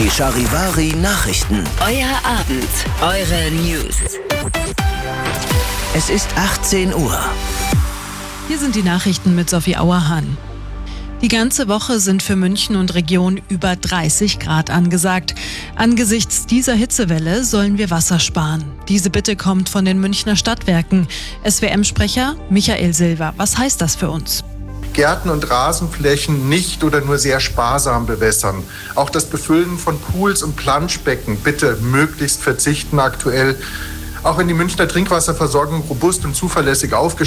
Die Charivari Nachrichten. Euer Abend, eure News. Es ist 18 Uhr. Hier sind die Nachrichten mit Sophie Auerhahn. Die ganze Woche sind für München und Region über 30 Grad angesagt. Angesichts dieser Hitzewelle sollen wir Wasser sparen. Diese Bitte kommt von den Münchner Stadtwerken. SWM-Sprecher Michael Silver. Was heißt das für uns? Gärten und Rasenflächen nicht oder nur sehr sparsam bewässern. Auch das Befüllen von Pools und Planschbecken bitte möglichst verzichten aktuell. Auch wenn die Münchner Trinkwasserversorgung robust und zuverlässig aufgestellt